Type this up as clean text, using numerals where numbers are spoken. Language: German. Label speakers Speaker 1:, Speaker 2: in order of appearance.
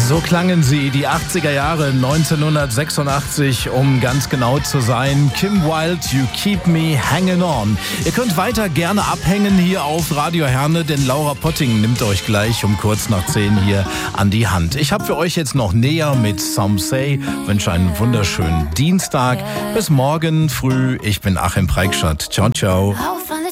Speaker 1: So klangen sie, die 80er Jahre, 1986, um ganz genau zu sein. Kim Wilde, You Keep Me Hanging On. Ihr könnt weiter gerne abhängen hier auf Radio Herne, denn Laura Potting nimmt euch gleich um kurz nach 10 hier an die Hand. Ich habe für euch jetzt noch Näher mit Some Say. Wünsche einen wunderschönen Dienstag. Bis morgen früh. Ich bin Achim Preikschat. Ciao, ciao.